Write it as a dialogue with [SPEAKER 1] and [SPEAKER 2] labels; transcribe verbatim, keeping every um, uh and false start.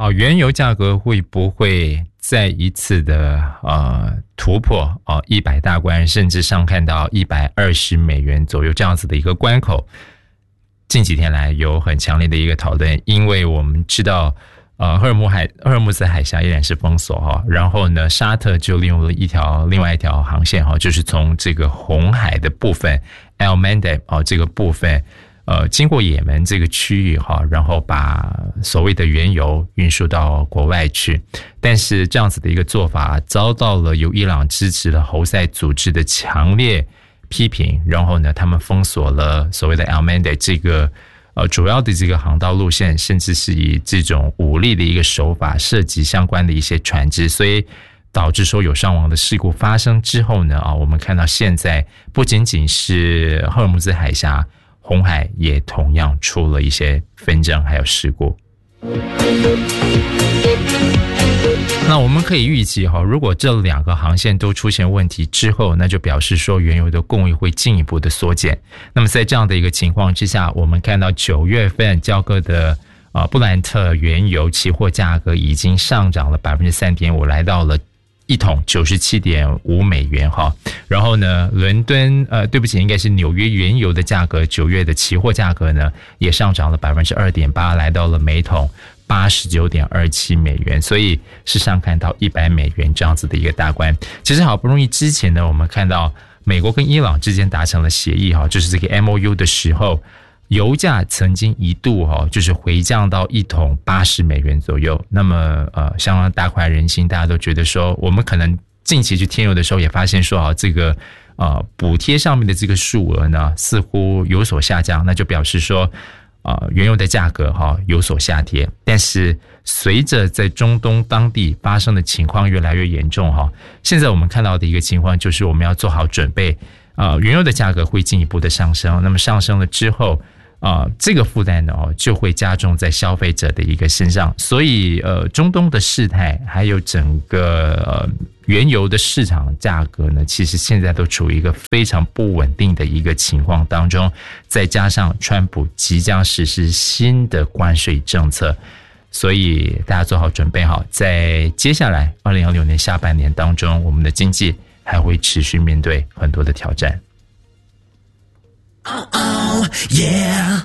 [SPEAKER 1] 啊，原油价格会不会再一次的呃突破啊一百大关，甚至上看到一百二十美元左右这样子的一个关口？近几天来有很强烈的一个讨论，因为我们知道。呃，赫尔木海赫尔木兹海峡依然是封锁哈，然后呢，沙特就利用了一条另外一条航线哈，就是从这个红海的部分 Al Mandeb 哦这个部分，呃，经过也门这个区域哈，然后把所谓的原油运输到国外去，但是这样子的一个做法遭到了由伊朗支持的侯塞组织的强烈批评，然后呢，他们封锁了所谓的 Al Mandeb 这个。呃，主要的这个航道路线，甚至是以这种武力的一个手法涉及相关的一些船只，所以导致说有伤亡的事故发生之后呢，啊，我们看到现在不仅仅是赫尔木兹海峡，红海也同样出了一些纷争还有事故。那我们可以预计哈，如果这两个航线都出现问题之后，那就表示说原油的供应会进一步的缩减。那么在这样的一个情况之下，我们看到九月份交割的呃布兰特原油期货价格已经上涨了 百分之三点五， 来到了一桶 九十七点五美元哈。然后呢，伦敦呃对不起，应该是纽约原油的价格，九月的期货价格呢也上涨了 百分之二点八， 来到了每桶八十九点二七美元，所以是上看到一百美元这样子的一个大关。其实好不容易之前呢，我们看到美国跟伊朗之间达成了协议哈，就是这个 M O U 的时候，油价曾经一度哈就是回降到一桶八十美元左右。那么呃，相当大快人心，大家都觉得说，我们可能近期去添油的时候也发现说啊，这个呃补贴上面的这个数额呢似乎有所下降，那就表示说。呃，原油的价格哈有所下跌，但是随着在中东当地发生的情况越来越严重哈，现在我们看到的一个情况就是我们要做好准备，呃，原油的价格会进一步的上升，那么上升了之后，呃，这个负担呢哦就会加重在消费者的一个身上，所以呃，中东的事态还有整个呃原油的市场价格呢，其实现在都处于一个非常不稳定的一个情况当中，再加上川普即将实施新的关税政策，所以大家做好准备好，在接下来二零二六年下半年当中，我们的经济还会持续面对很多的挑战。Oh, oh, yeah.